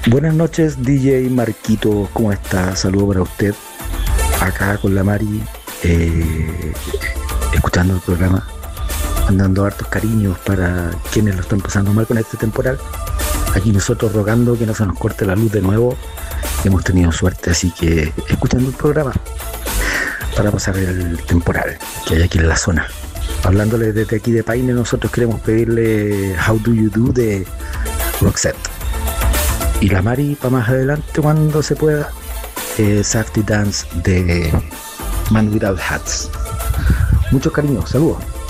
Buenas noches, DJ Marquito, ¿cómo está? Saludo para usted, acá con la Mari, eh, escuchando el programa, mandando hartos cariños para quienes lo están pasando mal con este temporal. Aquí nosotros rogando que no se nos corte la luz de nuevo. Hemos tenido suerte, así que escuchando el programa para pasar el temporal que hay aquí en la zona. Hablándole desde aquí de Paine, nosotros queremos pedirle How Do You Do de Roxette. Y la Mari para más adelante cuando se pueda, Safety Dance de Man Without Hats. Muchos cariños, saludos.